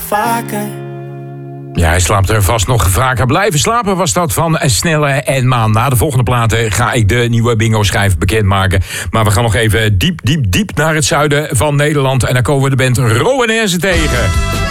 vaker. Ja, hij slaapt er vast nog vaker. Blijven slapen was dat van Snelle en Maan. Na de volgende platen ga ik de nieuwe bingo-schijf bekendmaken. Maar we gaan nog even diep naar het zuiden van Nederland. En dan komen we de band Rowanese tegen.